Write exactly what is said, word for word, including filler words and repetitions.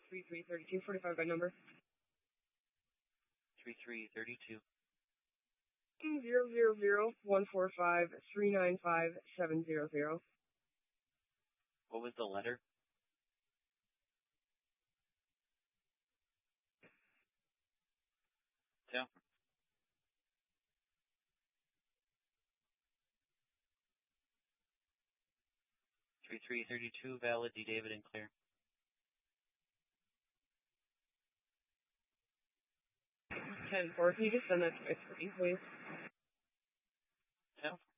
three three three two forty-five by number. three three three two. Zero zero zero one four five three nine five seven zero zero. What was the letter? Tell. three three three two, valid, D. David and clear. ten four, can you just send that to my screen, please? Tell.